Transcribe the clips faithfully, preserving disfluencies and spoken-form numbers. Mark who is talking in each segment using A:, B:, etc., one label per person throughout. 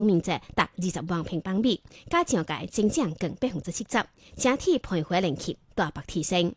A: 面積達二十萬平方米，加上界增長近百分之七十，整體賠回能力大幅提升。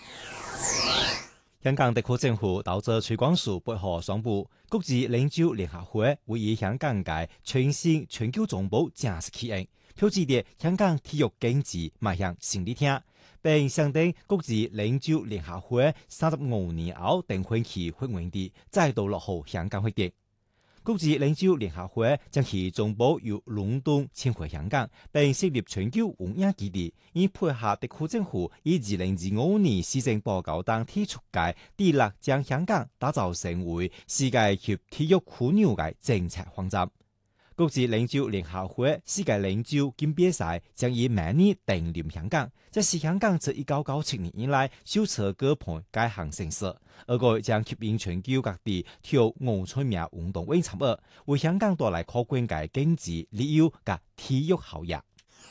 B: 香港特區政府投資推廣署八號宣布，國際領袖聯合會會以香港嘅全新全球總部正式啟用，標誌着香港體育經濟邁向新里程，並想定國際領袖聯合會三十五年後訂婚期會穩定，再度落戶香港會的。國際領袖聯合會將其總部由倫敦遷回香港，並設立全球會議基地，以配合特區政府以二零二五年施政報告等提出嘅致力將香港打造成為世界級體育樞紐嘅政策方針。國際領袖聯合會世界領袖錦標賽將於明年定臨香港，這是香港自一九九七年以來首次舉辦該項盛事，而個將吸引全球各地體育五千名運動員參與，為香港帶來可觀嘅經濟、旅遊及體育效益。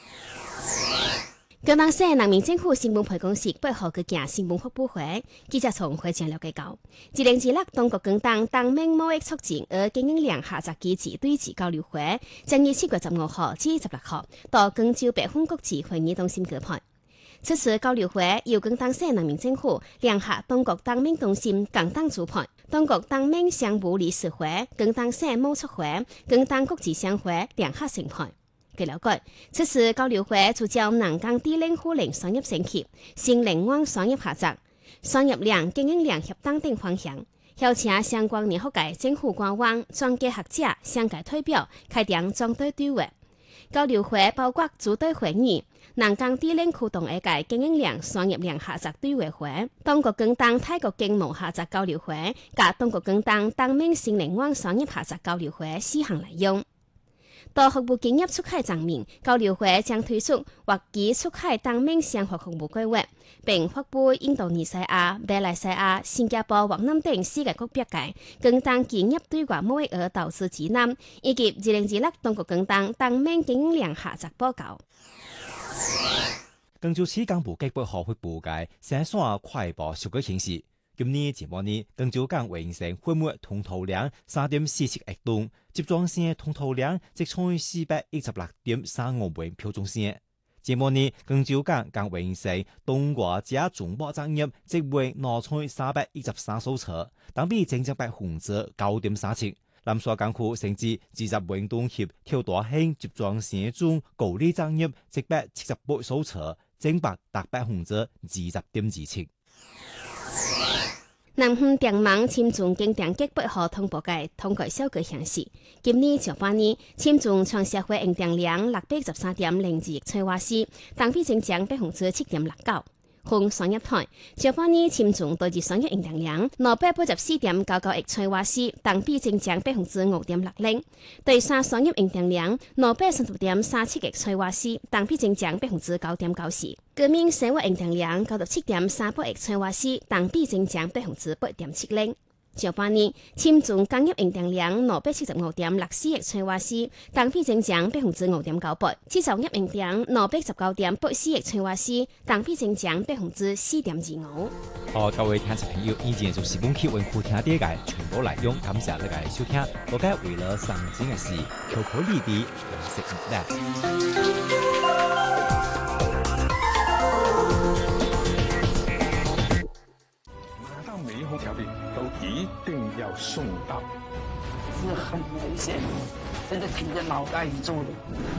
A: 高雄市人民政府新聞辦公室八號舉行新聞發布會，記者從會上了解到，二零二六中國共黨當面貿易促進和經營量合作機制對峙交流會，將於七月十五號至十六號到廣州百分國際會議中心舉辦。此次交流會由高雄市人民政府聯合中國當面中心共同主辦，中國當面商務理事會、高雄市貿促會、高雄國際商會聯合承辦。據了解，此次交流會聚焦南港地領互聯商業升級、新聯網商業合作、商業量、經營量協同等方向，邀請相關聯合界政府官員、專家學者、商界代表開展專題對話。交流會包括組隊會議、南港地領驅動一屆經營量、商業量合作對話會、中國共黨泰國經貿合作交流會及中國共黨當面新聯網商業合作交流會四項內容。到服務經驗出海方面，交流會將推出或基出海當面生活服務規劃，並發布印度尼西亞、馬來西亞、新加坡、越南等世界各別界共黨建業對外貿易和投資指南，以及二零二六中國共黨當面經營量合作報告。
B: 廣州市港部計劃學會布嘅生產快報數據顯示，今年前半年，廣州港完成貨物通透量三點四七億噸，集裝箱通透量則創四百一十六點三五萬標準箱。前半年，廣州港剛完成東莞加中博產業，即為攞出三百一十三艘車，當比增長百分之九點三七。南沙港區甚至二十運動協跳大型集裝箱中高利產業，即百七十八艘車，增百達百分之二十點二七。
A: 南方電網簽中經電擊八號通報嘅通過數據顯示，今年上半年簽中全社會用電量六百十三點零二億千瓦時，同比增長百分之七點六九。從商業台，上半年簽中對住商業用電量六百八十四點九九億千瓦時，同比增長百分之五點六零。對上商業用電量六百三十點三七億千瓦時，同比增長百分之九點九四。個人生活用電量九十七點三八億千瓦時，同比增長百分之八點七零。上半年簽中工業用電量六百七十五點六四億千瓦時，同比增長百分之五點九八；製造業用電六百十九點八四億千瓦時，同比增長百分之四點二五。
B: 好，各位聽眾朋友，以前就是本期文庫聽啲嘅全部內容，感謝大家收聽。我嘅為了上進嘅事，求可你哋認識唔得。
C: 每一封條片都一定要送到，
D: 是很危險，真的聽着腦袋一中的。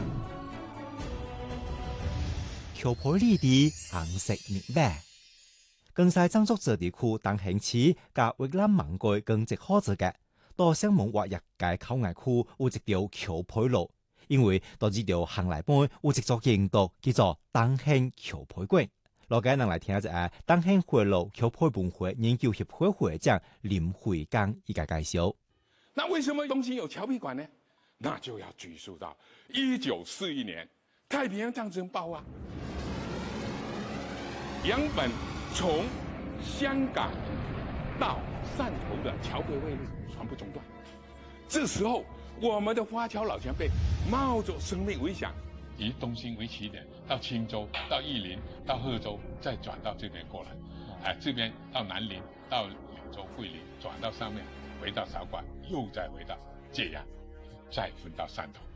B: 求可你哋認識唔得。更晒張作者地區當興起，甲越南芒果更值好食嘅，到香門或日界口藝區有一條橋配路，因為到呢條行來本有一座建築叫做當興橋配館。落街人來聽一下當興回路橋配文化研究協會會長林慧剛一個介紹。
C: 那為什麼東興有橋配館呢？那就要追溯到一九四一年太平洋戰爭爆發，洋本從香港到汕頭的橋配位全部中斷，這時候我們的華僑老前輩冒着生命危險，以東興為起點，到青州、到玉林、到賀州，再轉到這邊過來，哎，這邊到南寧、到柳州、桂林，轉到上面，回到韶關，又再回到界陽，再分到汕頭。